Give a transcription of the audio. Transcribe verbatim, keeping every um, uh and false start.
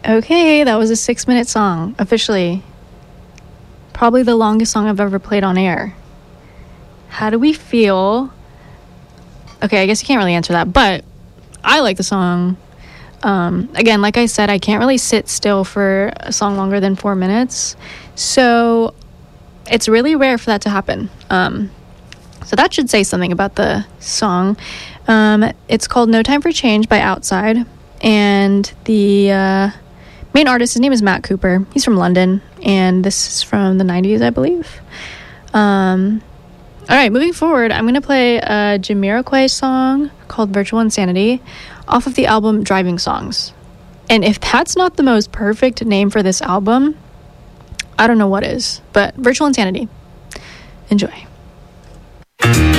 Okay, that was a six minute song, officially. Probably the longest song I've ever played on air. How do we feel? Okay, I guess you can't really answer that, but I like the song. Um, again, like I said, I can't really sit still for a song longer than four minutes. So it's really rare for that to happen. Um, so that should say something about the song. Um, it's called No Time for Change by Outside. And the uh, main artist, his name is Matt Cooper. He's from London. And this is from the nineties, I believe. Um, all right, moving forward, I'm going to play a Jamiroquai song called Virtual Insanity off of the album Driving Songs. And if that's not the most perfect name for this album, I don't know what is. But Virtual Insanity. Enjoy.